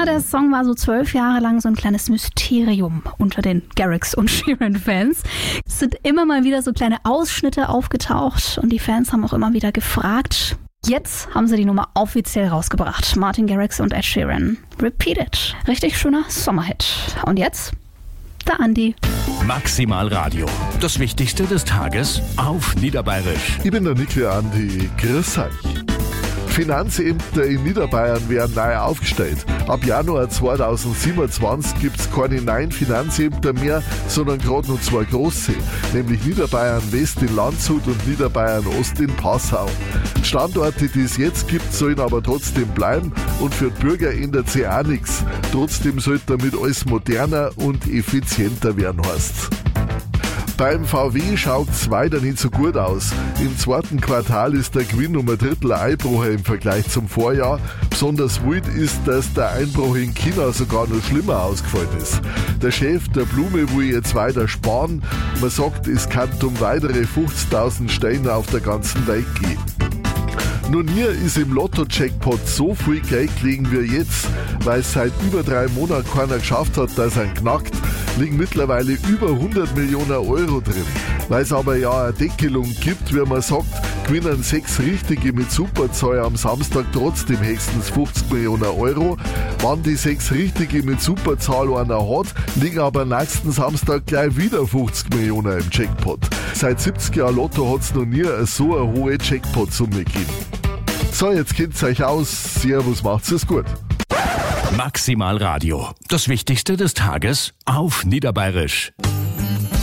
Ja, der Song war so 12 Jahre lang so ein kleines Mysterium unter den Garrix und Sheeran-Fans. Es sind immer mal wieder so kleine Ausschnitte aufgetaucht und die Fans haben auch immer wieder gefragt. Jetzt haben sie die Nummer offiziell rausgebracht. Martin Garrix und Ed Sheeran. Repeat It. Richtig schöner Sommerhit. Und jetzt der Andi. Maximal Radio. Das Wichtigste des Tages auf Niederbayerisch. Ich bin der Nickel Andi. Grüß euch. Finanzämter in Niederbayern werden neu aufgestellt. Ab Januar 2027 gibt es keine neuen Finanzämter mehr, sondern gerade nur 2 große, nämlich Niederbayern West in Landshut und Niederbayern Ost in Passau. Standorte, die es jetzt gibt, sollen aber trotzdem bleiben und für die Bürger ändert sich auch nichts. Trotzdem sollte damit alles moderner und effizienter werden, heißt's. Beim VW schaut es weiter nicht so gut aus. Im 2. Quartal ist der Gewinn um ein Drittel eingebrochen im Vergleich zum Vorjahr. Besonders wild ist, dass der Einbruch in China sogar noch schlimmer ausgefallen ist. Der Chef der Blume will jetzt weiter sparen. Man sagt, es kann um weitere 50.000 Stellen auf der ganzen Welt gehen. Noch nie ist im Lotto-Jackpot so viel Geld gelegen wie jetzt, weil es seit über 3 Monaten keiner geschafft hat, dass er ihn knackt, liegen mittlerweile über 100 Millionen Euro drin. Weil es aber ja eine Deckelung gibt, wie man sagt, gewinnen 6 Richtige mit Superzahl am Samstag trotzdem höchstens 50 Millionen Euro. Wenn die 6 Richtige mit Superzahl einer hat, liegen aber nächsten Samstag gleich wieder 50 Millionen im Jackpot. Seit 70 Jahren Lotto hat es noch nie so eine hohe Jackpot-Summe gegeben. So, jetzt kennt's euch aus. Servus, macht's es gut. Maximal Radio. Das Wichtigste des Tages auf Niederbayerisch.